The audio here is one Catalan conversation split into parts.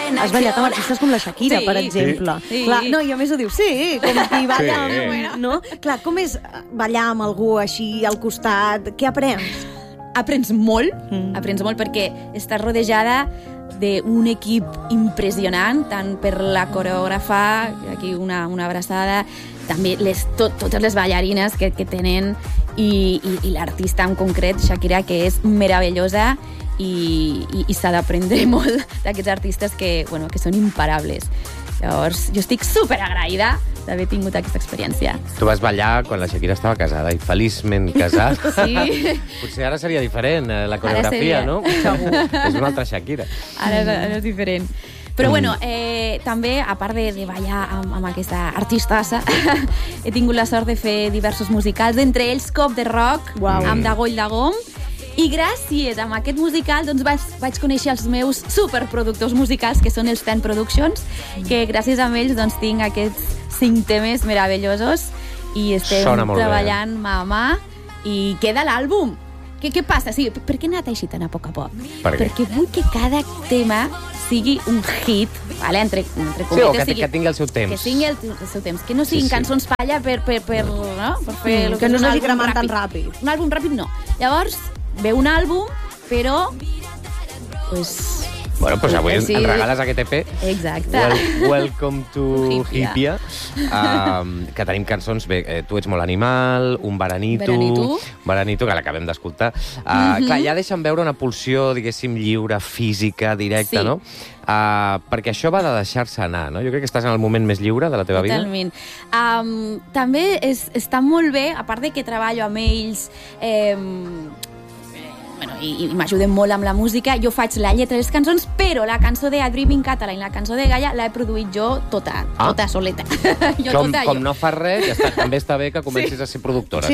has ballat amb artistes com la Shakira, per exemple. Clar, no, i a més ho diu, com qui balla... No? Clar, com és ballar amb algú així al costat? Què aprens? Aprens molt perquè estàs rodejada d'un equip impressionant, tant per la coreògrafa, aquí una abraçada, també totes les ballarines que tenen i l'artista en concret, Shakira, que és meravellosa i s'ha d'aprendre molt d'aquests artistes que són imparables. Llavors, jo estic superagraïda d'haver tingut aquesta experiència. Tu vas ballar quan la Shakira estava casada i feliçment casada. Sí. Potser ara seria diferent, la coreografia, no? És una altra Shakira. Ara és diferent. Però també, a part de ballar amb aquesta artistassa, he tingut la sort de fer diversos musicals, entre ells Cop de Rock, amb Dagoll Dagom, i gràcies a aquest musical vaig conèixer els meus superproductors musicals, que són els Ten Productions, que gràcies a ells tinc aquests 5 temes meravellosos i estem treballant mà a mà i queda l'àlbum. Què passa? Sí, per què he anat així tan a poc a poc? Perquè vull que cada tema sigui un hit, vale? entre cometes, que tingui el seu temps. Que tingui el seu temps, que no siguin cançons palla per fer que no s'hagi cremat tan ràpid. Un àlbum ràpid no. Llavors, ve un àlbum, però Bueno, doncs avui ens regales aquest EP. Exacte. Welcome to Hippia. Que tenim cançons, Tu ets molt animal, Un Veranito, que l'acabem d'escoltar. Clar, ja deixen veure una pulsió, diguéssim, lliure, física, directa, no? Perquè això va de deixar-se anar, no? Jo crec que estàs en el moment més lliure de la teva vida. Totalment. També està molt bé, a part de que treballo amb ells... i m'ajuden molt amb la música, jo faig la lletra de les cançons, però la cançó de A Dream in Catalan i la cançó de Gaia l'he produït jo tota soleta. Com no fas res, també està bé que comencis a ser productora.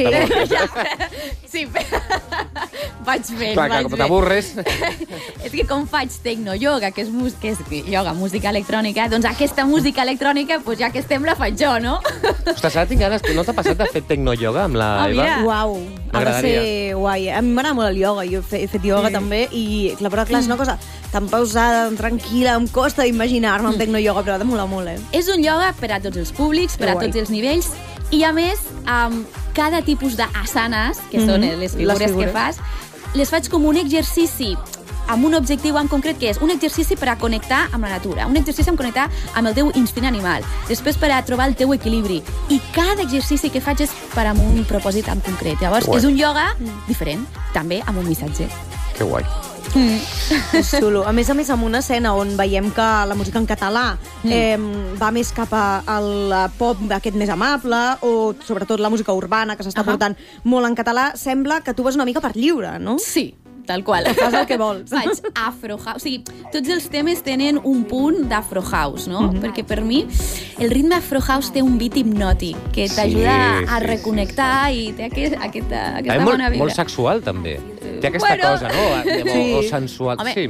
Sí, vaig fent. Clar, que com t'avorres... És que com faig tecno-yoga, que és yoga, música electrònica, doncs aquesta música electrònica, ja que estem, la faig jo, no? Ostres, ara tinc ganes. No t'ha passat de fer tecno-yoga amb la Eva? Uau, ha de ser guai. A mi m'agrada molt el yoga, jo he fet yoga també, i però clar, és una cosa tan pausada, tan tranquil·la, em costa d'imaginar-me un tecno-yoga, però ha de molar molt, És un yoga per a tots els públics, per a tots els nivells, i a més, cada tipus d'asanes, que són les figures que fas, les faig com un exercici amb un objectiu en concret, que és un exercici per a connectar amb la natura, un exercici per connectar amb el teu instint animal, després per a trobar el teu equilibri, i cada exercici que faig és per a un propòsit en concret. Llavors, és un yoga diferent, també amb un missatge. Que guai. És xulo. A més, amb una escena on veiem que la música en català va més cap al pop aquest més amable, o sobretot la música urbana, que s'està portant molt en català, sembla que tu vas una mica per lliure, no? Sí, tal qual. Fas el que vols. Faig afro house. O sigui, tots els temes tenen un punt d'afro house, no? Perquè per mi el ritme afro house té un beat hipnòtic que t'ajuda a reconnectar i té aquesta bona vibra. Molt sexual, també. Té aquesta cosa, no? O sensual. Sí.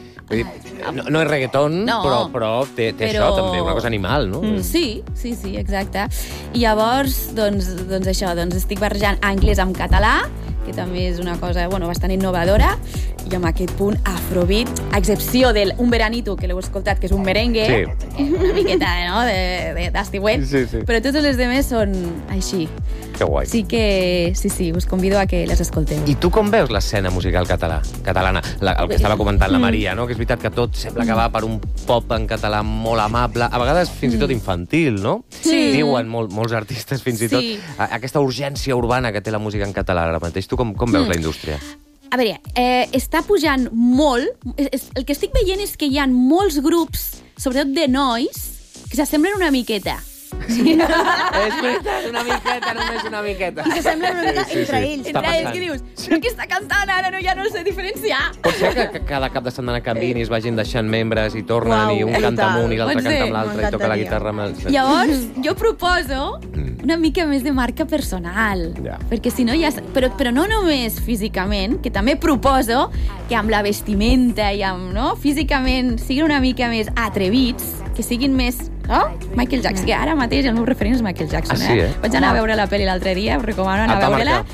No és reggaeton, però té això també, una cosa animal, no? Sí, exacte. I llavors, doncs això, estic barrejant anglès amb català, que també és una cosa bastant innovadora, i amb aquest punt afrobeat, a excepció del Un Veranito, que l'heu escoltat, que és un merengue, una miqueta d'estiuet, però tots els demés són així. Que guai. Sí, us convido a que les escolteu. I tu com veus l'escena musical catalana? El que estava comentant la Maria, no? Que és veritat que tot sembla que va per un pop en català molt amable, a vegades fins i tot infantil, no? Diuen molts artistes fins i tot aquesta urgència urbana que té la música en català ara mateix. Tu com veus la indústria? A veure, està pujant molt. El que estic veient és que hi ha molts grups, sobretot de nois, que s'assemblen una miqueta. És veritat, una miqueta, només una miqueta. I s'assemblen una mica entre ells. Entre ells, què dius? Però què està cantant ara? Ja no el sé diferenciar. Pot ser que cada cap de setmana canviïn i es vagin deixant membres i tornen i un canta amb un i l'altre canta amb l'altre i toca la guitarra amb el... Llavors, jo proposo una mica més de marca personal. Perquè si no ja... Però no només físicament, que també proposo que amb la vestimenta i amb, físicament siguin una mica més atrevits, que siguin més... Michael Jackson, que ara mateix el meu referent és Michael Jackson. Vaig anar a veure la pel·li l'altre dia, us recomano anar a veure-la.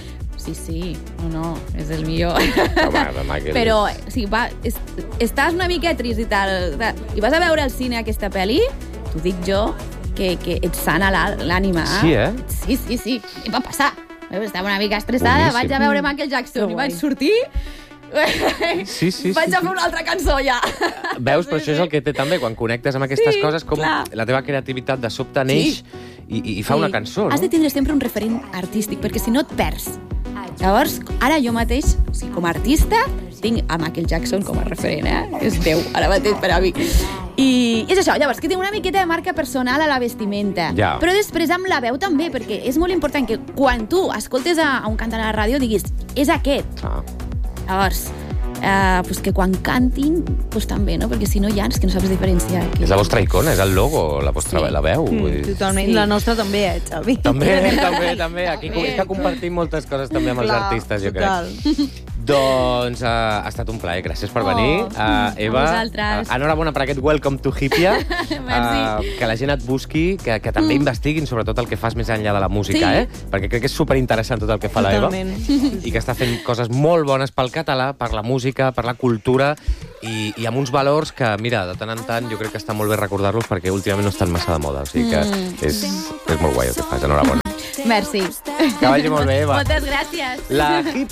Sí. No, és el millor. Michael. Però, sí, estàs una mica trist i tal, i vas a veure al cine aquesta pel·li, t'ho dic jo, que et sana l'ànima. Sí, eh? Sí. Em va passar. Estava una mica estressada, Boníssim. vaig a veure Michael Jackson i vaig sortir... Sí. Vaig a fer una altra cançó, ja. Veus, però això és el que té també, quan connectes amb aquestes coses, com clar. la teva creativitat de sobte neix i fa una cançó, no? Has de tindre sempre un referent artístic, perquè si no et perds. Llavors, ara jo mateix, com a artista, tinc a Michael Jackson com a referent, És Déu, ara mateix per a mi. I és això, llavors, que tinc una miqueta de marca personal a la vestimenta. Ja. Però després amb la veu també, perquè és molt important que quan tu escoltes a un cantant a la ràdio diguis, és aquest. Llavors, pues que quan cantin, pues també, no? Perquè si no ja és que no saps diferenciar. És la vostra icona, és el logo, la vostra la veu. Totalment, la nostra també, Xavi. També. Aquí és que compartim moltes coses també amb els artistes, jo crec. Doncs ha estat un plaer, gràcies per venir. Eva, enhorabona per aquest Welcome to Hippia. Que la gent et busqui, que també investiguin sobretot el que fas més enllà de la música, perquè crec que és superinteressant tot el que fa la Eva. I que està fent coses molt bones pel català, per la música, per la cultura i amb uns valors que, mira, de tant en tant jo crec que està molt bé recordar-los perquè últimament no estan massa de moda. O sigui que és molt guai el que fas. Enhorabona. Merci. Que vagi molt bé, Eva. Moltes gràcies. La Hippia.